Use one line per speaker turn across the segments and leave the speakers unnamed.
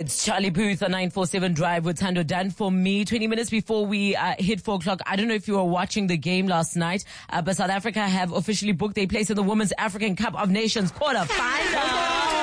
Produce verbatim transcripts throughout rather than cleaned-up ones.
It's Charlie Booth on nine forty-seven Drive with Tando done for me. twenty minutes before we uh, hit four o'clock. I don't know if you were watching the game last night, uh, but South Africa have officially booked their place in the Women's African Cup of Nations quarter final.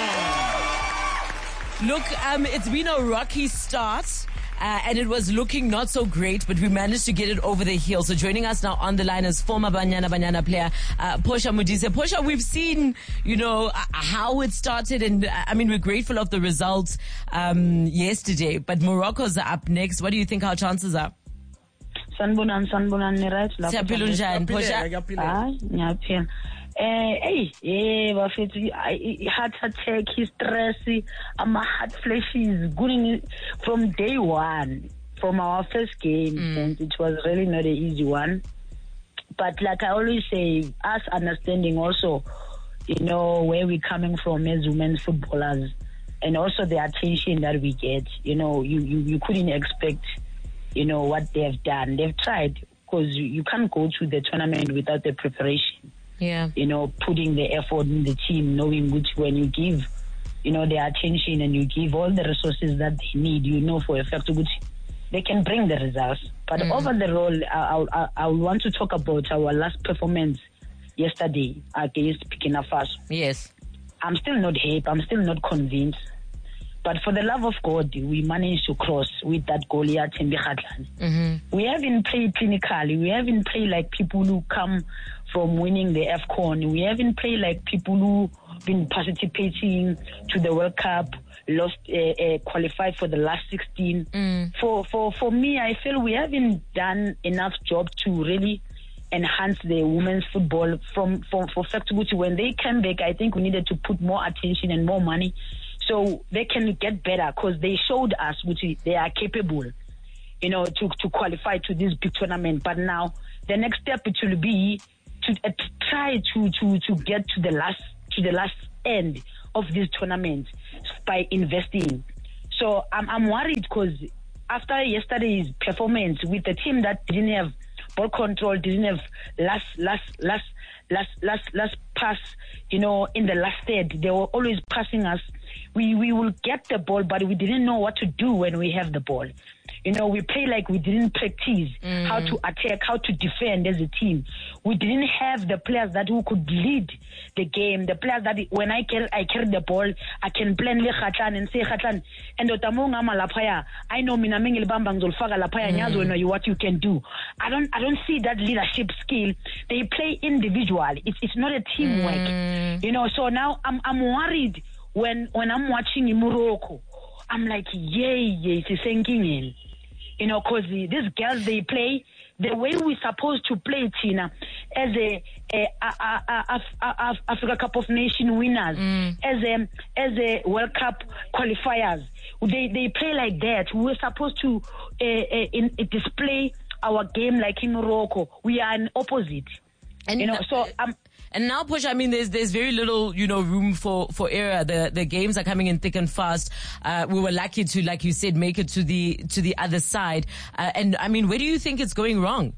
Look, um, it's been a rocky start. Uh, and it was looking not so great, but we managed to get it over the hill. So joining us now on the line is former Banyana Banyana player, uh, Portia Modise. Portia, we've seen, you know, uh, how it started, and uh, I mean, we're grateful of the results um, yesterday, but Morocco's up next. What do you think our chances are?
Sanbunan, Sanbunan, ni right?
Siyaphila unjani, Portia?
Ah, ngiyaphila. Eh, hey, eh, bafethu, heart attack, stress, my heart flashes, going from day one, from our first game, mm. and it was really not an easy one. But like I always say, us understanding also, you know, where we're coming from as women's footballers, and also the attention that we get, you know, you, you, you couldn't expect, you know, what they've done. They've tried, because you, you can't go to the tournament without the preparation.
Yeah.
You know, putting the effort in the team, knowing which when you give, you know, the attention and you give all the resources that they need, you know for a fact which they can bring the results. But mm. over the role, I, I, I want to talk about our last performance yesterday against Burkina Faso.
Yes.
I'm still not happy. I'm still not convinced. But for the love of God, we managed to cross with that goalie at Thembi Kgatlana. Mm-hmm. We haven't played clinically. We haven't played like people who come from winning the AFCON. We haven't played like people who been participating to the World Cup, lost, uh, uh, qualified for the last sixteen. Mm. For, for, for me, I feel we haven't done enough job to really enhance the women's football. From, from for Fethubuthi, when they came back, I think we needed to put more attention and more money so they can get better, because they showed us which they are capable, you know, to, to qualify to this big tournament. But now the next step it will be to uh, try to, to, to get to the last to the last end of this tournament by investing. So I'm I'm worried, because after yesterday's performance with the team that didn't have ball control, didn't have last last last last last last pass, you know, in the last third, they were always passing us. We we will get the ball, but we didn't know what to do when we have the ball. You know, we play like we didn't practice mm. how to attack, how to defend as a team. We didn't have the players that who could lead the game. The players that when I carry, I carry the ball, I can plan le Kgatlana and say Kgatlana. And otamunga malapaya, I know mina mengil bambang zolfaga lapaya nyazo know you what you can do. I don't I don't see that leadership skill. They play individual. It's it's not a teamwork. Mm. You know, so now I'm I'm worried when when I'm watching in Morocco. I'm like, yay, yay, it's thinking, you know, because these girls, they play the way we're supposed to play, Tina, as a, a, a, a, a, a Africa Cup of Nations winners, mm. as a as a World Cup qualifiers. They they play like that. We're supposed to uh, uh, in, uh, display our game like in Morocco. We are an opposite. And you know, so um,
and now, Push, I mean, there's there's very little, you know, room for for error. The the games are coming in thick and fast. Uh, we were lucky to, like you said, make it to the to the other side. Uh, and I mean, where do you think it's going wrong?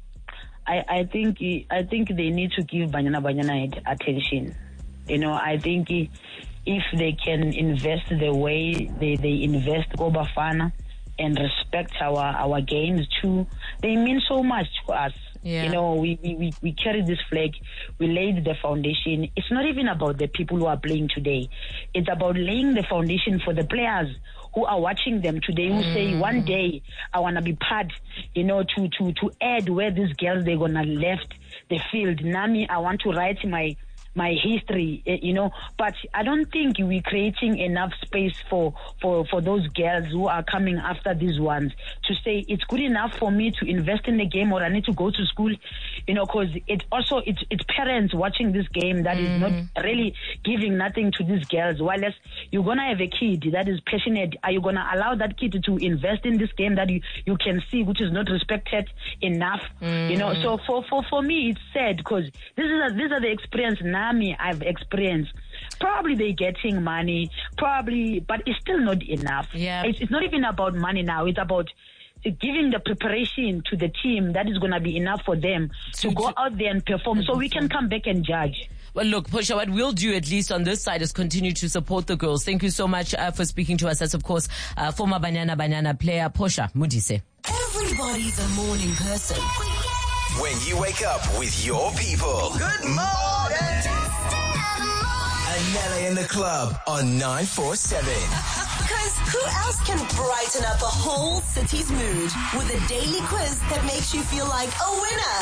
I I think I think they need to give Banyana Banyana attention. You know, I think if they can invest the way they they invest Go Bafana and respect our our games too, they mean so much to us. Yeah. You know, we, we, we carry this flag, we laid the foundation. It's not even about the people who are playing today. It's about laying the foundation for the players who are watching them today, who mm. say, one day I want to be part, you know, to, to, to add where these girls, they're going to left the field. Nami, I want to write my my history, you know, but I don't think we're creating enough space for, for, for those girls who are coming after these ones to say it's good enough for me to invest in the game or I need to go to school, you know, because it's also, it's, it's parents watching this game that mm. is not really giving nothing to these girls. While as you're going to have a kid that is passionate, are you going to allow that kid to invest in this game that you, you can see, which is not respected enough, mm. you know? So for, for, for me, it's sad because this is a, these are the experience now me I've experienced. Probably they're getting money, probably, but it's still not enough.
Yeah.
It's, it's not even about money now. It's about giving the preparation to the team that is going to be enough for them to, to go out there and perform so we can come back and judge.
Well, look, Portia, what we'll do at least on this side is continue to support the girls. Thank you so much uh, for speaking to us. That's, of course, uh, former Banyana Banyana player Portia Modise.
Everybody's a morning person.
When you wake up with your people. Good morning. Anele in the club on nine four seven.
Because who else can brighten up a whole city's mood with a daily quiz that makes you feel like a winner?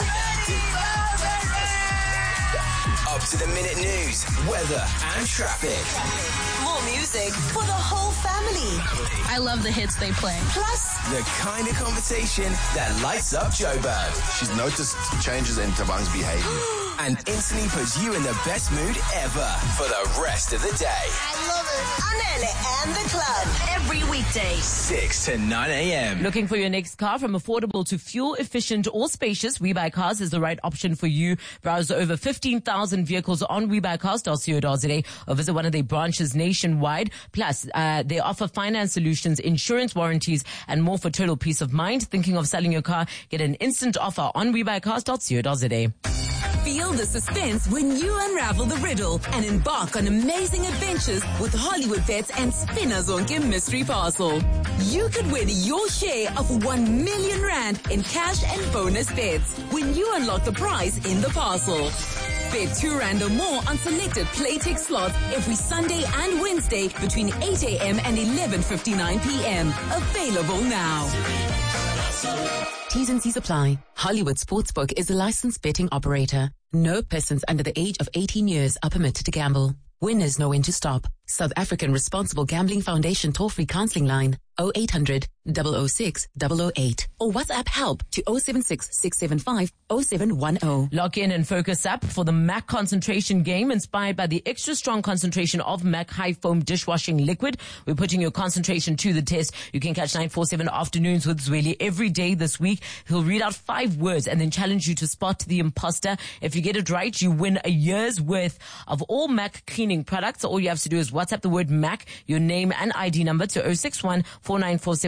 Up to the minute news, weather and traffic.
More music for the whole family.
I love the hits they play.
Plus,
The kind of conversation that lights up Joburg
She's noticed changes in Tabang's behavior.
and instantly puts you in the best mood ever for the rest of the day.
Anele and the club every weekday.
six to nine a.m.
Looking for your next car from affordable to fuel efficient or spacious? WeBuyCars is the right option for you. Browse over fifteen thousand vehicles on we buy cars dot co dot za or visit one of their branches nationwide. Plus, uh, they offer finance solutions, insurance warranties, and more for total peace of mind. Thinking of selling your car? Get an instant offer on we buy cars dot co dot za.
Feel the suspense when you unravel the riddle and embark on amazing adventures with Hollywood Bets and Spinner Zonke Mystery Parcel. You could win your share of one million rand in cash and bonus bets when you unlock the prize in the parcel. Bet two rand or more on selected Playtech slots every Sunday and Wednesday between eight a.m. and eleven fifty-nine p.m. Available now. T's and C's apply. Hollywood Sportsbook is a licensed betting operator. No persons under the age of eighteen years are permitted to gamble. Winners know when to stop. South African Responsible Gambling Foundation toll-free counseling line oh eight hundred, double oh six, double oh eight or WhatsApp help to oh seven six, six seven five, oh seven one oh.
Lock in and focus up for the MAC concentration game inspired by the extra strong concentration of MAC high foam dishwashing liquid. We're putting your concentration to the test. You can catch nine forty-seven afternoons with Zweli every day this week. He'll read out five words and then challenge you to spot the imposter. If you get it right, you win a year's worth of all MAC cleaning products. All you have to do is WhatsApp the word MAC, your name and I D number to oh six one, four nine four seven